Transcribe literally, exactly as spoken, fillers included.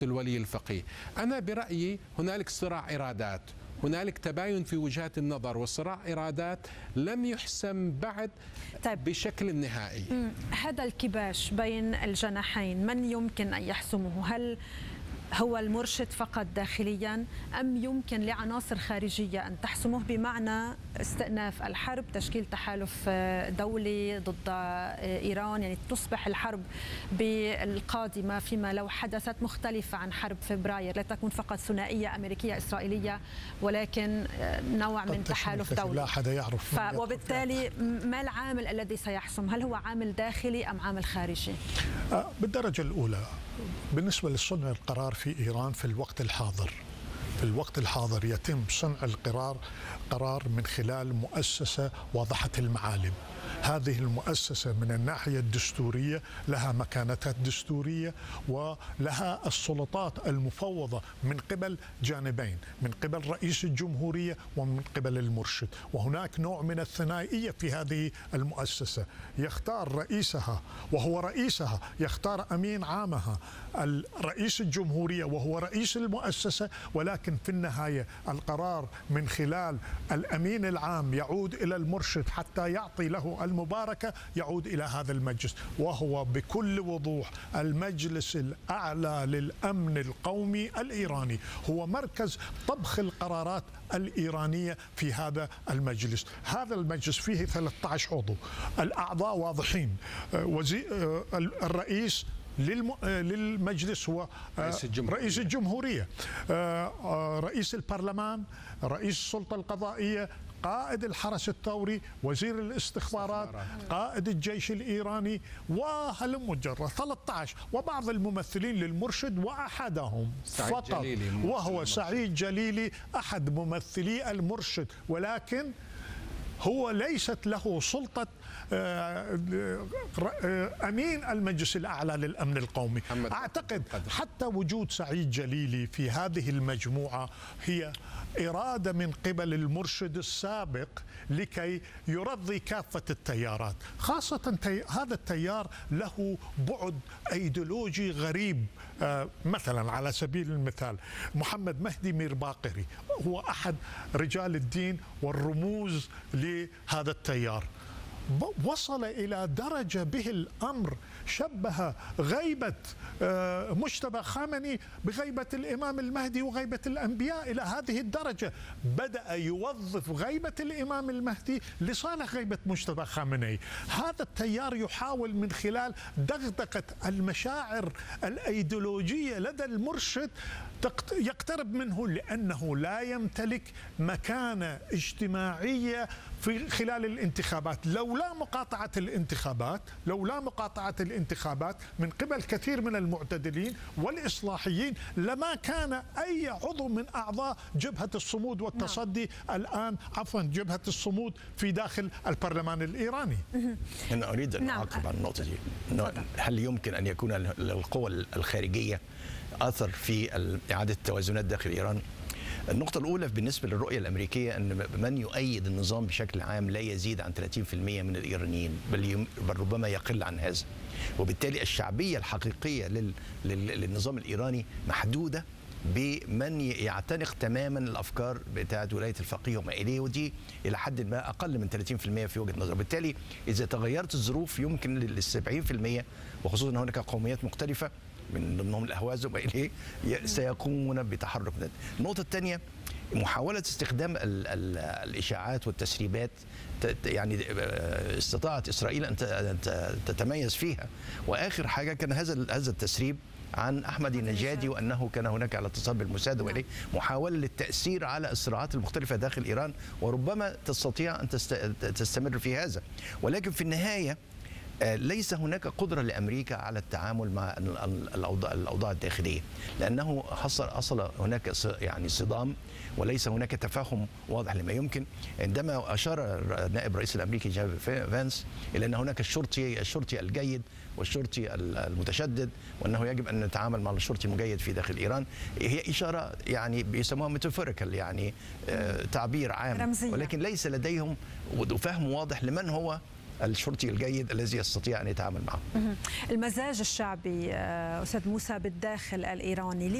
الولي الفقيه. أنا برأيي هنالك صراع إرادات، هنالك تباين في وجهات النظر، وصراع إرادات لم يحسم بعد طيب بشكل نهائي. هذا الكباش بين الجناحين من يمكن أن يحسمه؟ هل هو المرشد فقط داخليا أم يمكن لعناصر خارجية أن تحسمه، بمعنى استئناف الحرب، تشكيل تحالف دولي ضد إيران، يعني تصبح الحرب بالقادمة فيما لو حدثت مختلفة عن حرب فبراير، لا تكون فقط ثنائية أمريكية إسرائيلية ولكن نوع من تحالف دولي. لا أحد يعرف. وبالتالي ما العامل الذي سيحسم؟ هل هو عامل داخلي أم عامل خارجي؟ بالدرجة الأولى بالنسبة لصنع القرار في إيران في الوقت الحاضر في الوقت الحاضر يتم صنع القرار قرار من خلال مؤسسة واضحة المعالم. هذه المؤسسة من الناحية الدستورية لها مكانتها الدستورية ولها السلطات المفوضة من قبل جانبين، من قبل رئيس الجمهورية ومن قبل المرشد، وهناك نوع من الثنائية في هذه المؤسسة. يختار رئيسها وهو رئيسها، يختار أمين عامها رئيس الجمهورية وهو رئيس المؤسسة، ولكن في النهاية القرار من خلال الأمين العام يعود إلى المرشد حتى يعطي له المباركة، يعود إلى هذا المجلس، وهو بكل وضوح المجلس الأعلى للأمن القومي الإيراني، هو مركز طبخ القرارات الإيرانية في هذا المجلس. هذا المجلس فيه ثلاثة عشر عضو، الأعضاء واضحين، وزير الرئيس للمجلس هو رئيس الجمهورية, رئيس الجمهورية. رئيس البرلمان، رئيس السلطة القضائية، قائد الحرس الثوري، وزير الاستخبارات، قائد الجيش الإيراني، وهلم جرة ثلاثة عشر، وبعض الممثلين للمرشد وأحدهم فقط وهو سعيد جليلي أحد ممثلي المرشد، ولكن هو ليست له سلطة أمين المجلس الأعلى للأمن القومي. أعتقد حتى وجود سعيد جليلي في هذه المجموعة هي إرادة من قبل المرشد السابق لكي يرضي كافة التيارات، خاصة هذا التيار له بعد أيديولوجي غريب. مثلا على سبيل المثال محمد مهدي ميرباقري هو أحد رجال الدين والرموز لهذا التيار، وصل إلى درجة به الأمر شبه غيبة مجتبى خامنئي بغيبة الإمام المهدي وغيبة الأنبياء. إلى هذه الدرجة بدأ يوظف غيبة الإمام المهدي لصالح غيبة مجتبى خامنئي. هذا التيار يحاول من خلال دغدغة المشاعر الأيديولوجية لدى المرشد يقترب منه، لأنه لا يمتلك مكانة اجتماعية في خلال الانتخابات. لولا مقاطعة الانتخابات لولا مقاطعة الانتخابات من قبل كثير من المعتدلين والإصلاحيين لما كان أي عضو من أعضاء جبهة الصمود والتصدي الآن عفوا جبهة الصمود في داخل البرلمان الإيراني. أنا أريد أن أعقب على النقطة دي. هل يمكن أن يكون للقوى الخارجية أثر في إعادة التوازنات داخل إيران؟ النقطة الأولى بالنسبة للرؤية الأمريكية أن من يؤيد النظام بشكل عام لا يزيد عن ثلاثين بالمئة من الإيرانيين، بل ربما يقل عن هذا، وبالتالي الشعبية الحقيقية لل... لل... للنظام الإيراني محدودة بمن يعتنق تماما الافكار بتاعه ولايه الفقيه وما اليه، ودي الى حد ما اقل من ثلاثين بالمئة في وجهه نظر. بالتالي اذا تغيرت الظروف يمكن لل سبعين بالمئة، وخصوصا ان هناك قوميات مختلفه من ضمنهم الاهواز وما اليه سيقومون بتحرك. النقطه الثانيه محاوله استخدام ال ال الاشاعات والتسريبات، يعني استطاعت اسرائيل ان تتميز فيها، واخر حاجه كان هذا هذا التسريب عن أحمد النجادي وأنه كان هناك على اتصال بالموساد وإليه محاولة للتأثير على الصراعات المختلفة داخل إيران، وربما تستطيع أن تستمر في هذا. ولكن في النهاية ليس هناك قدرة لأمريكا على التعامل مع الأوضاع, الأوضاع الداخلية، لأنه حصل أصل هناك يعني صدام وليس هناك تفاهم واضح لما يمكن. عندما أشار نائب الرئيس الأمريكي جاب فانس إلى أن هناك الشرطي الشرطي الجيد والشرطي المتشدد، وأنه يجب أن نتعامل مع الشرطي المجيد في داخل إيران، هي إشارة يعني بيسموها ميتافوريكال، يعني تعبير عام، ولكن ليس لديهم فهم واضح لمن هو الشرطي الجيد الذي يستطيع أن يتعامل معه. المزاج الشعبي أستاذ موسى بالداخل الإيراني